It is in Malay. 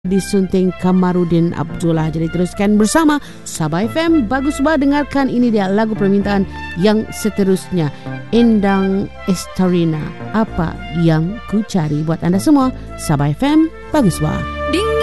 disunting Kamarudin Abdullah. Jadi teruskan bersama Sabah FM. Bagus banget dengarkan, ini dia lagu permintaan yang seterusnya, Endang Estarina, Apa Yang Ku Cari. Buat anda semua, Sabah FM, bagus banget.